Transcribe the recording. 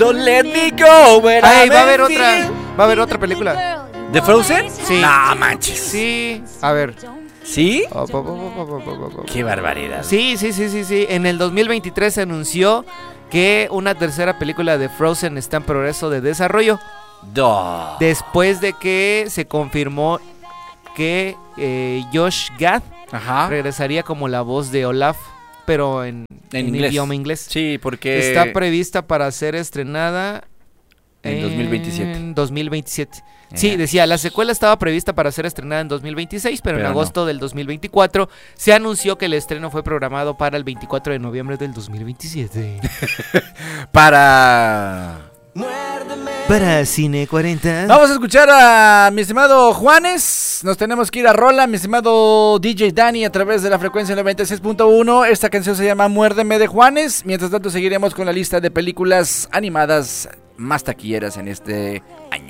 Don't let me go. Ay, va a haber otra película. ¿De Frozen? Sí. No manches. Sí, a ver. ¿Sí? Qué Qué barbaridad. Sí. En el 2023 se anunció que una tercera película de Frozen está en progreso de desarrollo. Después de que se confirmó que Josh Gad Ajá. regresaría como la voz de Olaf, pero en inglés. idioma inglés. Sí, porque Está prevista para ser estrenada en 2027. En 2027. Sí, decía, la secuela estaba prevista para ser estrenada en 2026, pero en agosto del 2024 se anunció que el estreno fue programado para el 24 de noviembre del 2027. Para Cine 40. Vamos a escuchar a mi estimado Juanes. Nos tenemos que ir a rola, mi estimado DJ Dani, a través de la frecuencia 96.1. Esta canción se llama Muérdeme de Juanes. Mientras tanto seguiremos con la lista de películas animadas más taquilleras en este año.